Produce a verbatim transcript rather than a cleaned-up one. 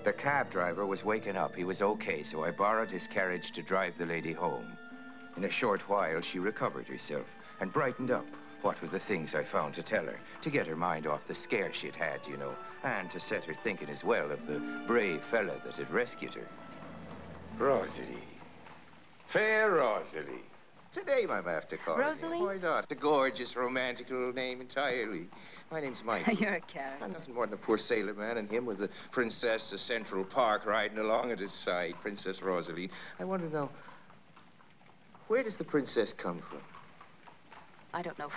The cab driver was waking up. He was okay, so I borrowed his carriage to drive the lady home. In a short while, she recovered herself and brightened up. What were the things I found to tell her? To get her mind off the scare she'd had, you know, and to set her thinking as well of the brave fella that had rescued her. Rosalie. Fair Rosalie. It's a name I'm after calling Rosalie? you. Why not? A gorgeous, romantic little name entirely. My name's Michael. You're a character. I'm nothing more than a poor sailor man, and him with the Princess of Central Park riding along at his side, Princess Rosalie. I wonder now, where does the princess come from? I don't know.